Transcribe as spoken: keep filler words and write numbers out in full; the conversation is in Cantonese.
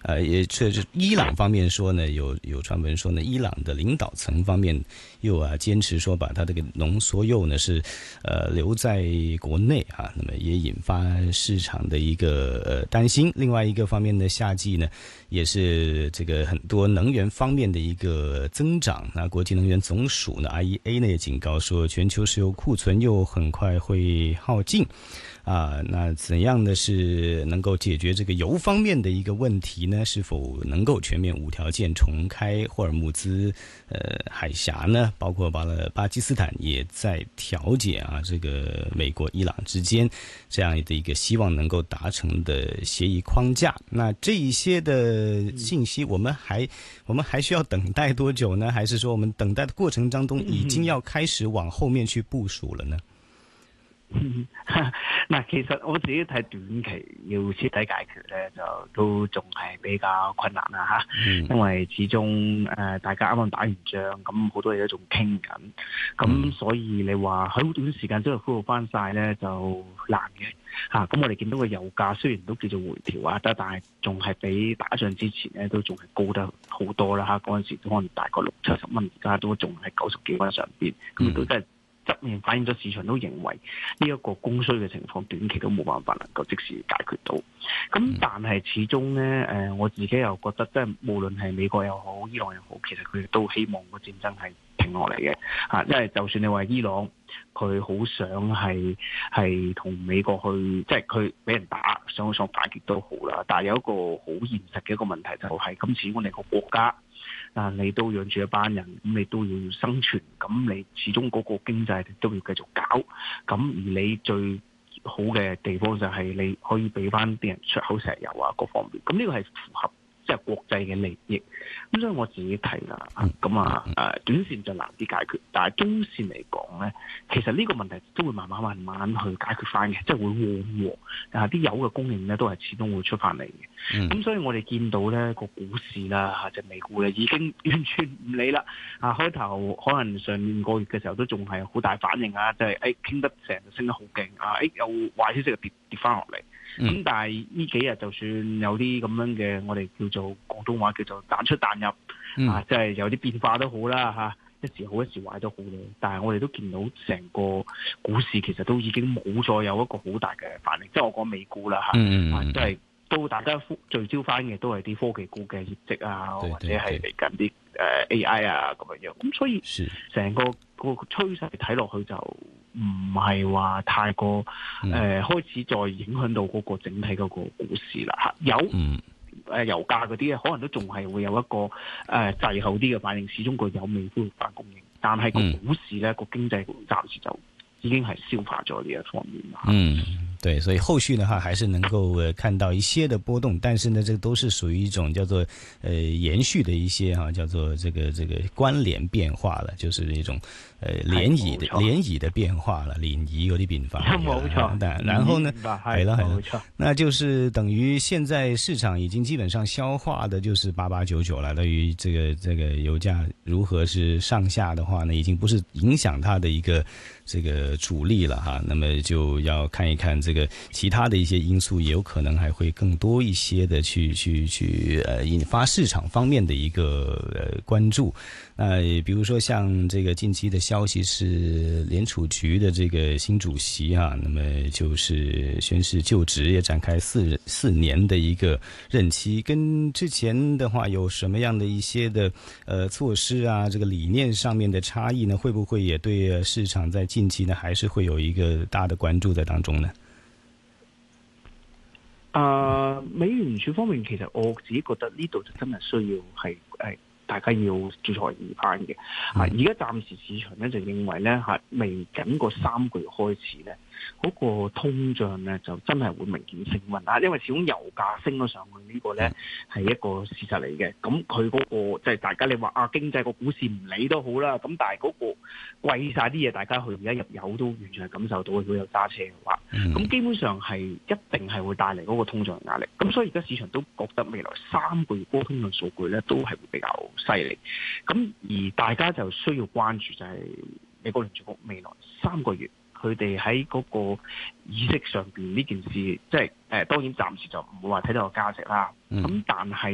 呃，也确实伊朗方面说呢，有有传闻说呢，伊朗的领导层方面又啊坚持说把它这个浓缩铀呢是呃留在国内啊，那么也引发市场的一个呃担心。另外一个方面呢，夏季呢也是这个很多能源方面的一个增长。那国际能源总署呢 I E A 呢也警告说，全球石油库存又很快会耗尽。啊，那怎样的是能够解决这个油方面的一个问题呢？是否能够全面无条件重开霍尔木兹呃海峡呢？包括巴勒巴基斯坦也在调解啊，这个美国、伊朗之间这样的一个希望能够达成的协议框架。那这一些的信息，我们还我们还需要等待多久呢？还是说我们等待的過程當中已經要開始往後面去部署了呢？ 嗱，其實我自己睇短期要徹底解決咧，就都仲係比較困難啦嚇，嗯、因為始終誒、呃、大家啱啱打完仗，咁好多嘢都仲傾緊，咁、嗯、所以你話喺好短時間之內恢復翻晒咧就難嘅嚇。咁、啊、我哋見到個油價雖然都叫做回調啊，但係仲係比打仗之前咧都仲係高得好多啦嚇。嗰陣時可能大概六七十蚊，而家都仲係九十幾蚊上邊，咁都真係。側面反映咗市場都認為呢一個供需嘅情況短期都冇辦法能夠即時解決到。咁但係始終呢，誒我自己又覺得即係無論係美國又好，伊朗又好，其實佢哋都希望個戰爭係停落嚟嘅嚇。因為就算你話伊朗佢好想係係同美國去，即係佢俾人打，想想打擊都好啦。但係有一個好現實嘅一個問題就係、是，咁始終我哋個國家。但你都養住一班人，咁你都要生存，咁你始終嗰個經濟都要繼續搞，咁而你最好嘅地方就係你可以俾翻啲人出口石油啊各方面，咁呢個係符合即係國際嘅利益。咁所以我自己睇啦，咁啊誒短線就難啲解決，但係中線嚟講咧，其實呢個問題都會慢慢慢慢去解決翻嘅，即係會緩和，但係啲油嘅供應咧都係始終會出翻嚟嘅。咁、嗯、所以我哋見到咧個股市啦嚇，隻美股咧已經完全唔理啦。啊開頭可能上面個月嘅時候都仲係好大反應啊，即係誒傾得成日升得好勁啊，誒有壞消息就跌跌翻落嚟。咁、嗯、但係呢幾日就算有啲咁樣嘅，我哋叫做廣東話叫做彈出彈入、嗯、啊，即係有啲變化都好啦嚇，一時好一時壞都好嘅。但係我哋都見到成個股市其實都已經冇再有一個好大嘅反應，即係我講美股啦嚇，嗯、啊即係都大家聚焦翻嘅都係啲科技股嘅業績啊，對對對或者係嚟緊啲誒 A I 啊咁樣樣。咁所以成個個趨勢睇落去就唔係話太過誒、嗯呃、開始再影響到嗰個整體嗰個股市啦嚇。有誒、嗯呃、油價嗰啲咧，可能都仲係會有一個誒滯後啲嘅反應，始終個油未恢復翻供應，但係個股市咧個、嗯、經濟暫時就已經係消化咗呢一方面啦。 嗯。對，所以後續的話還是能夠呃看到一些的波動，但是呢，這個都是屬於一種叫做呃延續的一些哈、啊，叫做這個這個關聯變化了，就是一種呃漣漪的漣漪的變化了，漣漪有啲變化。冇錯。但然後呢，係啦係啦，那就是等於現在市場已經基本上消化的，就是八八九九了。對於這個這個油價如何是上下的話呢，已經不是影響它的一個這個主力了哈。那麼就要看一看這個。這個其他的一些因素也有可能還會更多一些的去去去呃引發市場方面的一個呃關注。那、呃、比如說像這個近期的消息是聯儲局的這個新主席啊，那麼就是宣誓就職，也展開四四年的一個任期，跟之前的話有什麼樣的一些的呃措施啊，這個理念上面的差異呢？會不會也對市場在近期呢還是會有一個大的關注在當中呢？ 啊、呃，美聯儲方面，其實我自己覺得呢度就真係需要係誒大家要注裁而返嘅。啊，而家暫時市場咧就認為咧嚇，未緊個三個月開始咧，嗰、那個通脹咧就真係會明顯升溫啊！因為始終油價升咗上去呢、這個咧係一個事實嚟嘅。咁佢嗰個即係、就是、大家你話啊經濟個股市唔理都好啦。咁但係嗰個貴晒啲嘢，大家去而家入油都完全係感受到。如果有揸車嘅話，咁、嗯、基本上係一定係會帶嚟嗰個通脹壓力。咁所以而家市場都覺得未來三個月嗰個通脹數據咧都係會比較犀利。咁而大家就需要關注就係美國聯儲局未來三個月。佢哋喺嗰個意識上邊呢件事，即係誒當然暫時就唔會話睇到個價值啦。咁、嗯、但係